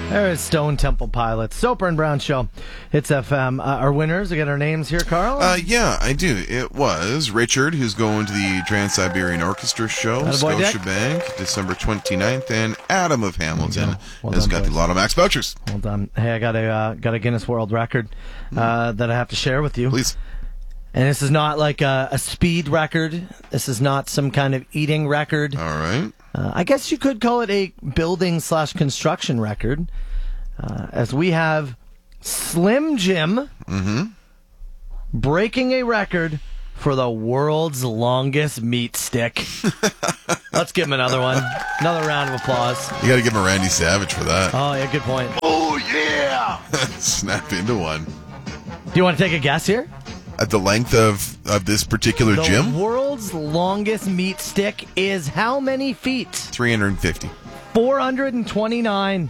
There is Stone Temple Pilots, Soper and Brown Show. It's FM. Our winners, we get our names here, Carl? Yeah, I do. It was Richard, who's going to the Trans-Siberian Orchestra show, Scotiabank, December 29th, and Adam of Hamilton has got the Lotto Max vouchers. Well done. Hey, I got a Guinness World Record that I have to share with you. Please. And this is not like a speed record. This is not some kind of eating record. All right. I guess you could call it a building/construction record, as we have Slim Jim breaking a record for the world's longest meat stick. Let's give him another one. Another round of applause. You got to give him a Randy Savage for that. Oh, yeah, good point. Oh, yeah! Snap into one. Do you want to take a guess here? At the length of this particular gym? The world's longest meat stick is how many feet? 350. 429.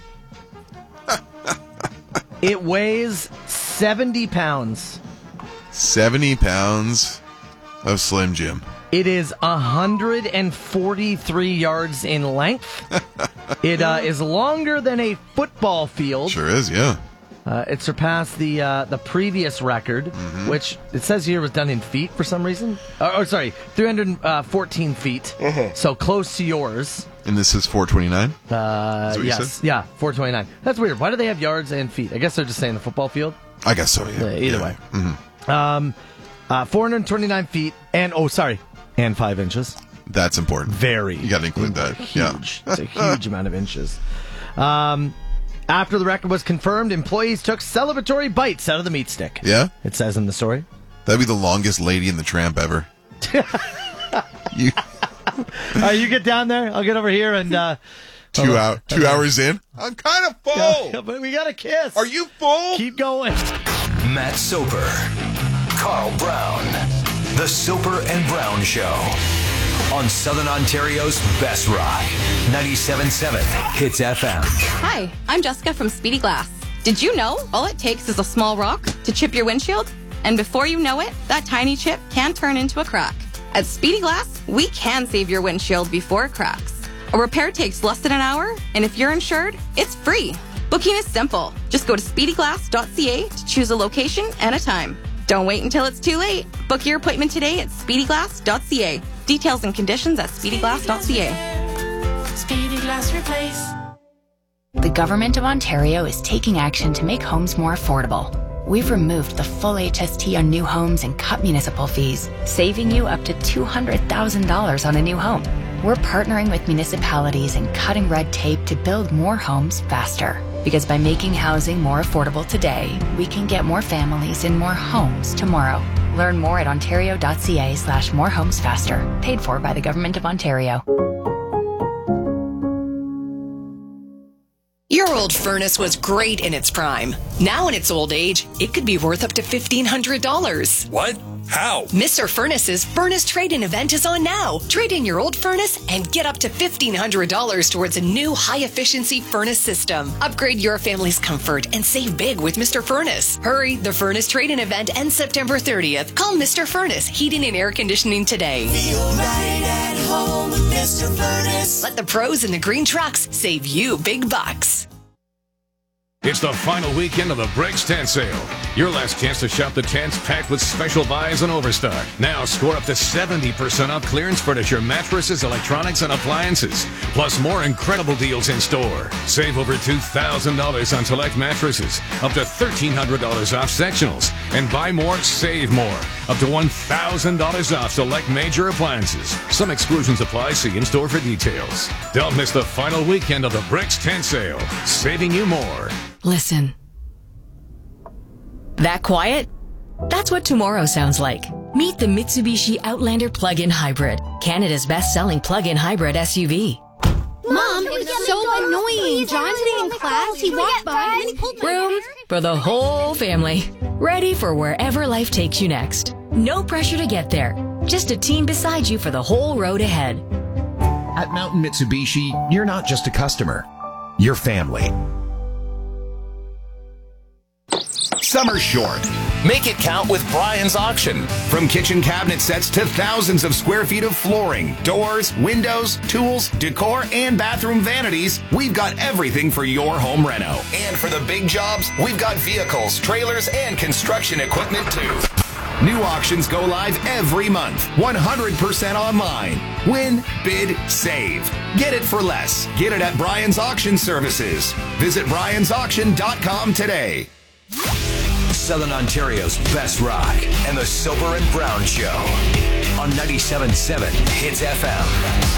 It weighs 70 pounds. 70 pounds of Slim Jim. It is 143 yards in length. It is longer than a football field. Sure is, yeah. It surpassed the previous record, which it says here was done in feet for some reason. 314 feet. So close to yours. And this is 429? Yes. Yeah, 429. That's weird. Why do they have yards and feet? I guess they're just saying the football field. I guess so, yeah. Either way. 429 feet and 5 inches. That's important. Very. You got to include that. Huge. It's a huge amount of inches. After the record was confirmed, employees took celebratory bites out of the meat stick. Yeah? It says in the story. That'd be the longest Lady in the Tramp ever. You get down there. I'll get over here and... 2 hours in? I'm kind of full. Yeah, but we got a kiss. Are you full? Keep going. Matt Soper. Carl Brown. The Soper and Brown Show. On Southern Ontario's best rock. 97.7 Hits FM. Hi, I'm Jessica from Speedy Glass. Did you know all it takes is a small rock to chip your windshield? And before you know it, that tiny chip can turn into a crack. At Speedy Glass, we can save your windshield before it cracks. A repair takes less than an hour, and if you're insured, it's free. Booking is simple. Just go to speedyglass.ca to choose a location and a time. Don't wait until it's too late. Book your appointment today at speedyglass.ca. Details and conditions at speedyglass.ca. Speedy Glass Replace. The Government of Ontario is taking action to make homes more affordable. We've removed the full HST on new homes and cut municipal fees, saving you up to $200,000 on a new home. We're partnering with municipalities and cutting red tape to build more homes faster. Because by making housing more affordable today, we can get more families in more homes tomorrow. Learn more at ontario.ca/morehomesfaster. Paid for by the Government of Ontario. Your old furnace was great in its prime. Now in its old age, it could be worth up to $1,500. What? How? Mr. Furnace's Furnace Trade-In event is on now. Trade in your old furnace and get up to $1,500 towards a new high-efficiency furnace system. Upgrade your family's comfort and save big with Mr. Furnace. Hurry, the Furnace Trade-In event ends September 30th. Call Mr. Furnace Heating and Air Conditioning today. Feel right at home with Mr. Furnace. Let the pros in the green trucks save you big bucks. It's the final weekend of the Breaks Tent Sale. Your last chance to shop the tents packed with special buys and overstock. Now score up to 70% off clearance furniture, mattresses, electronics, and appliances. Plus more incredible deals in store. Save over $2,000 on select mattresses. Up to $1,300 off sectionals. And buy more, save more. Up to $1,000 off select major appliances. Some exclusions apply. See in-store for details. Don't miss the final weekend of the Breaks Tent Sale. Saving you more. Listen. That quiet? That's what tomorrow sounds like. Meet the Mitsubishi Outlander Plug-in Hybrid, Canada's best-selling plug-in hybrid SUV. Mom, it was so annoying. John today in class, he walked by and then he pulled my Room for the whole family. Ready for wherever life takes you next. No pressure to get there. Just a team beside you for the whole road ahead. At Mountain Mitsubishi, you're not just a customer. You're family. summer's short. Make it count with Brian's Auction. From kitchen cabinet sets to thousands of square feet of flooring, doors, windows, tools, decor, and bathroom vanities, we've got everything for your home reno. And for the big jobs, we've got vehicles, trailers, and construction equipment too. New auctions go live every month, 100% online. Win, bid, save. Get it for less. Get it at Brian's Auction Services. Visit briansauction.com today. Southern Ontario's best rock and the Soper and Brown Show on 97.7 Hits FM.